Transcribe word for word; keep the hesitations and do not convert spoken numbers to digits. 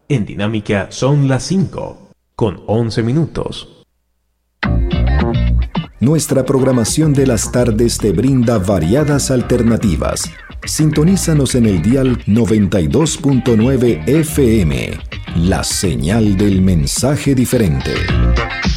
En Dinámica son las cinco, con once minutos. Nuestra programación de las tardes te brinda variadas alternativas. Sintonízanos en el dial noventa y dos punto nueve F M, la señal del mensaje diferente.